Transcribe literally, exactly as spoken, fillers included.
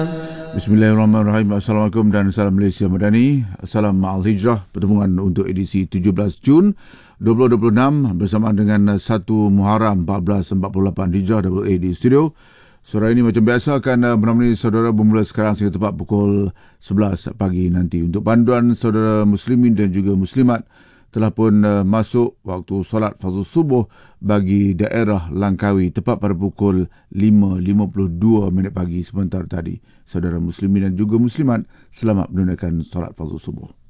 Bismillahirrahmanirrahim. Assalamualaikum dan salam Malaysia Madani. Salam Ma'al Hijrah, pertemuan untuk edisi tujuh belas Jun dua ribu dua puluh enam bersama dengan satu Muharram seribu empat ratus empat puluh lapan Hijrah A A di studio. Sore ini macam biasa akan menemani saudara bermula sekarang sehingga tepat pukul sebelas pagi nanti. Untuk panduan saudara muslimin dan juga muslimat, telah pun uh, masuk waktu solat fardu subuh bagi daerah Langkawi tepat pada pukul lima lima puluh dua minit pagi sebentar tadi. Saudara muslimin dan juga muslimat, selamat menunaikan solat fardu subuh.